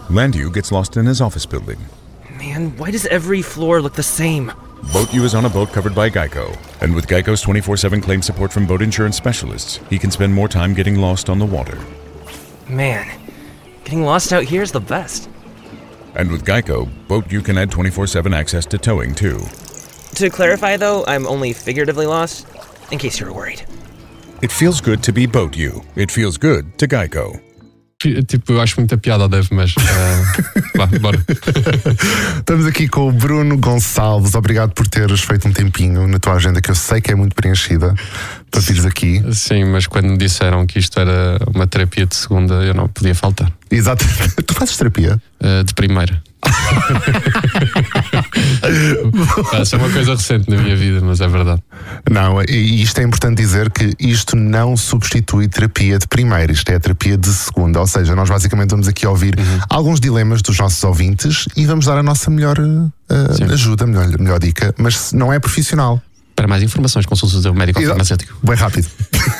Landu gets lost in his office building. Man, why does every floor look the same? Boat U is on a boat covered by Geico. And with Geico's 24/7 claim support from boat insurance specialists, he can spend more time getting lost on the water. Man, getting lost out here is the best. And with Geico, Boat U can add 24/7 access to towing, too. To clarify, though, I'm only figuratively lost, in case you were worried. It feels good to be Boat U. It feels good to Geico. Tipo, eu acho muita piada, Dave, mas vá, bora. Estamos aqui com o Bruno Gonçalves. Obrigado por teres feito um tempinho na tua agenda, que eu sei que é muito preenchida, para vires aqui. Sim, mas quando me disseram que isto era uma terapia de segunda, eu não podia faltar. Exato. Tu fazes terapia? De primeira. Isso é uma coisa recente na minha vida, mas é verdade. Não, e isto é importante dizer que isto não substitui terapia de primeira, isto é a terapia de segunda. Ou seja, nós basicamente vamos aqui ouvir alguns dilemas dos nossos ouvintes e vamos dar a nossa melhor ajuda, melhor dica, mas não é profissional. Para mais informações, consulte o seu médico farmacêutico. Bem rápido.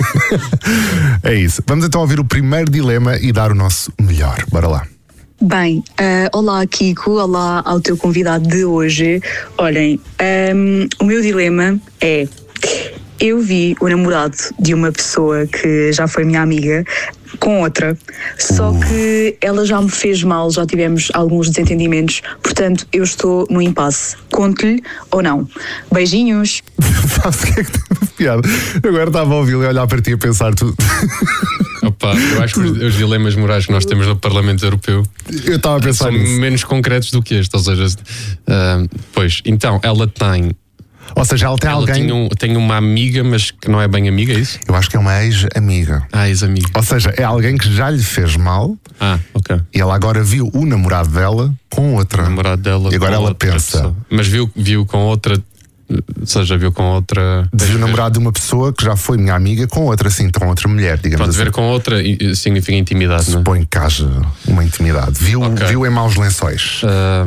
É isso. Vamos então ouvir o primeiro dilema e dar o nosso melhor. Bora lá. Bem, olá Kiko, olá ao teu convidado de hoje. Olhem, o meu dilema é: eu vi o namorado de uma pessoa que já foi minha amiga com outra, só que ela já me fez mal, já tivemos alguns desentendimentos, portanto eu estou no impasse. Conto-lhe ou não? Beijinhos. Sabes o que é que tem piada? Eu agora estava a ouvi-lo e olhar para ti a pensar tudo. Opa, eu acho que os dilemas morais que nós temos no Parlamento Europeu eu estava a pensar são nisso. menos concretos do que este. Ou seja, pois, então ela tem. Ou seja, ela tem alguém. Tem uma amiga, mas que não é bem amiga, é isso? Eu acho que é uma ex-amiga. Ex-amiga. Ou seja, é alguém que já lhe fez mal. Ok. E ela agora viu o namorado dela com outra. O namorado dela. E agora ela pensa. Pessoa. Mas viu com outra. Ou seja, viu com outra. Viu o namorado de uma pessoa que já foi minha amiga com outra, assim, com outra mulher, digamos. Pode assim. ver com outra significa intimidade, não é? Supõe que haja uma intimidade. Viu em maus lençóis.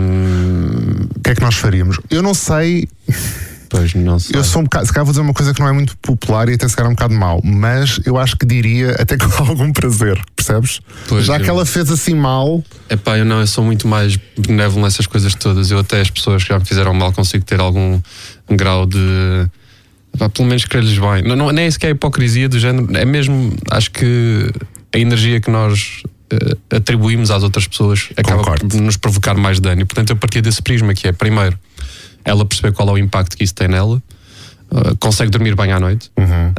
O que é que nós faríamos? Eu não sei. Pois não sei. Eu sou um bocado, se calhar vou dizer uma coisa que não é muito popular e até se calhar um bocado mau, mas eu acho que diria até com algum prazer, percebes? Pois já que ela fez assim mal. Epá, eu sou muito mais benévolo nessas coisas todas. Eu até as pessoas que já me fizeram mal consigo ter algum grau de. Epá, pelo menos querer-lhes bem. Não, nem é isso que é a hipocrisia do género. É mesmo, acho que a energia que nós atribuímos às outras pessoas acaba por nos provocar mais dano. E portanto eu partia desse prisma que é, primeiro, ela perceber qual é o impacto que isso tem nela, consegue dormir bem à noite,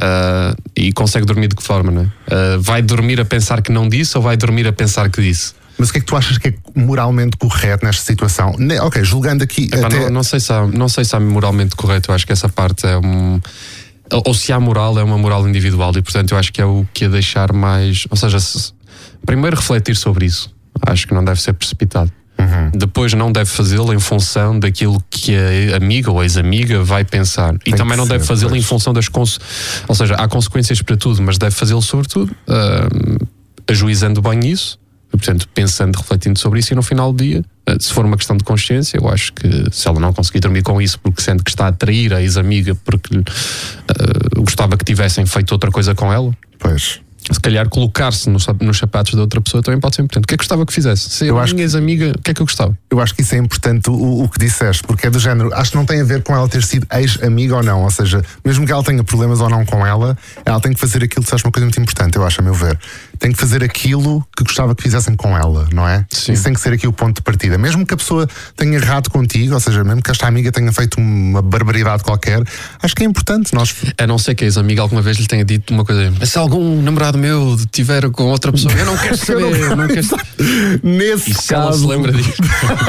e consegue dormir de que forma, não é? Vai dormir a pensar que não disse ou vai dormir a pensar que disse? Mas o que é que tu achas que é moralmente correto nesta situação? Ok, julgando aqui. Epá, até... não sei se há moralmente correto. Eu acho que essa parte é ou se há moral, é uma moral individual, e portanto eu acho que é o que a deixar mais. Ou seja, primeiro refletir sobre isso. Acho que não deve ser precipitado. Depois não deve fazê-lo em função daquilo que a amiga ou a ex-amiga vai pensar. E também não deve fazê-lo em função das consequências. Ou seja, há consequências para tudo, mas deve fazê-lo sobretudo ajuizando bem isso, portanto pensando, refletindo sobre isso, e no final do dia, se for uma questão de consciência, eu acho que se ela não conseguir dormir com isso porque sente que está a trair a ex-amiga porque gostava que tivessem feito outra coisa com ela, pois, se calhar colocar-se nos sapatos da outra pessoa também pode ser importante. O que é que gostava que fizesse? Se eu acho minha ex-amiga, o que é que eu gostava? Eu acho que isso é importante o que disseste, porque é do género, acho que não tem a ver com ela ter sido ex-amiga ou não, ou seja, mesmo que ela tenha problemas ou não com ela tem que fazer aquilo, sabes, uma coisa muito importante, eu acho, a meu ver, tem que fazer aquilo que gostava que fizessem com ela, não é? Sim. Isso tem que ser aqui o ponto de partida, mesmo que a pessoa tenha errado contigo, ou seja, mesmo que esta amiga tenha feito uma barbaridade qualquer, acho que é importante nós... A não ser que a ex-amiga alguma vez lhe tenha dito uma coisa, se algum namorado meu tiver com outra pessoa, eu não quero saber, eu não quero saber. Nesse caso... ela se lembra disso.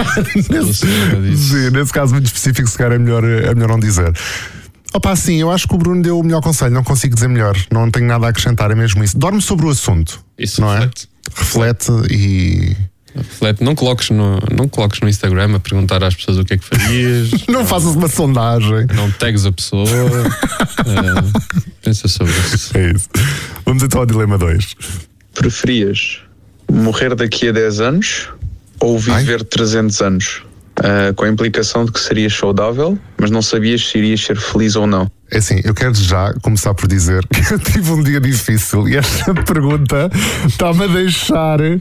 Sim, nesse caso muito específico, se calhar é melhor não dizer. Opa, sim, eu acho que o Bruno deu o melhor conselho, não consigo dizer melhor, não tenho nada a acrescentar, é mesmo isso. Dorme sobre o assunto. Isso não reflete. Reflete e... Reflete, não coloques no Instagram a perguntar às pessoas o que é que farias. Não faças uma sondagem. Não tags a pessoa. Pensa sobre isso. É isso. Vamos então ao dilema 2. Preferias morrer daqui a 10 anos ou viver 300 anos? Com a implicação de que serias saudável, mas não sabias se irias ser feliz ou não. É assim, eu quero já começar por dizer que eu tive um dia difícil e esta pergunta está-me a deixar